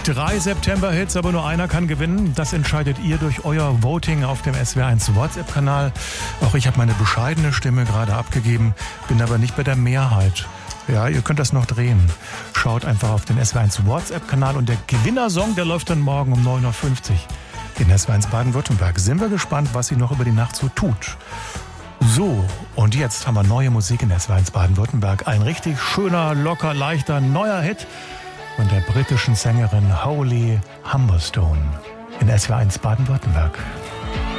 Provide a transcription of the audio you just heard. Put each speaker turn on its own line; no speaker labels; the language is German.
3 September-Hits, aber nur einer kann gewinnen. Das entscheidet ihr durch euer Voting auf dem SWR1 WhatsApp-Kanal. Auch ich habe meine bescheidene Stimme gerade abgegeben, bin aber nicht bei der Mehrheit. Ja, ihr könnt das noch drehen. Schaut einfach auf den SWR1 WhatsApp-Kanal und der Gewinnersong, der läuft dann morgen um 9.50 Uhr in SWR1 Baden-Württemberg. Sind wir gespannt, was sie noch über die Nacht so tut. So, und jetzt haben wir neue Musik in SWR1 Baden-Württemberg. Ein richtig schöner, locker, leichter, neuer Hit von der britischen Sängerin Holly Humberstone in SWR1 Baden-Württemberg.